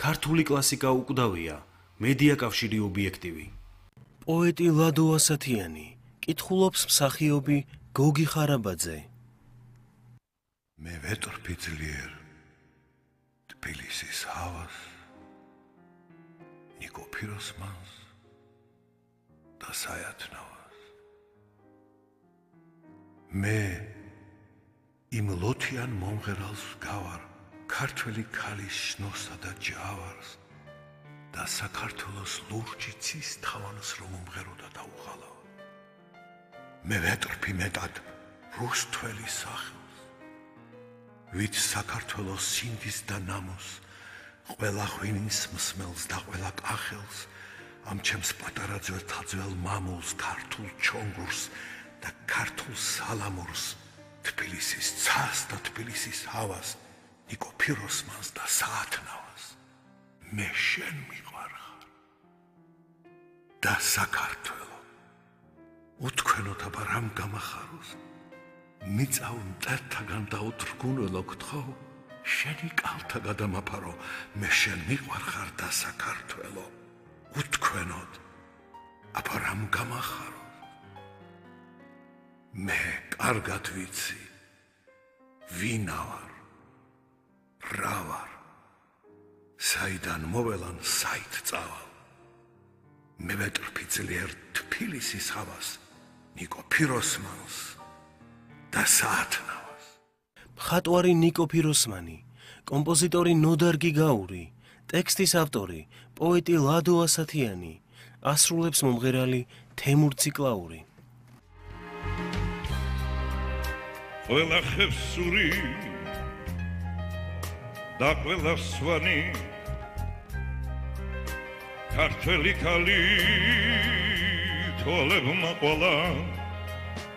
ქართული კლასიკა უკვდავია, მედია კავშირი ობიექტივი. პოეტი ლადო ასათიანი, კითხულობს მსახიობი გოგი ხარაბაძე. მე ვეტრფი ძლიერ თბილისის ჰავას, ნიკო ფიროსმანს და საათნავას. მე იმ ლოთიან მომღერალს გავარ, ქართველი ქალის შნოსა და ჯავარს და საქართველოს ლურჯი ცის თავანს რომ უმღეროდა და უხალავ. მე ვეტრფი მეტად რუსთველის სახელს, ვით საქართველოს სინდის და ნამოს, ყველა ღვინის მსმელს და ყველა კახელს, ამ ჩემს პატარა ძველ მამულს, ქართულ ჩონგურს და ქართულ სალამურს, თბილისის ცას და თბილისის ჰავას, ნიკო ფიროსმანს და საათნავას. მე შენ მიყვარხარ და საქართველო, უთქვენოთ აბა რამ გამახაროს, მიწავ მტერთაგან დაუთრგუნველო გთხოვ, შენი კალთა გადამაფარო, მე შენ მიყვარხარ და საქართველო, უთქვენოთ აბა რამ გამახაროს. მე კარგად ვიცი ვინა ვარ, რა ვარ, საიდან მოველან საით წავალ. მე ვეტრფი ძლიერ თბილისის ჰავას, ნიკო ფიროსმანს და საათნავას. მხატვარი ნიკო ფიროსმანი, კომპოზიტორი ნოდარ გიგაური, ტექსტის ავტორი პოეტი ლადო ასათიანი, ასრულებს მომღერალი თემურ ციკლაური. ყველა ხევსური და ყველა სვანი, ქართველი ქალი თოლებმა ყოლა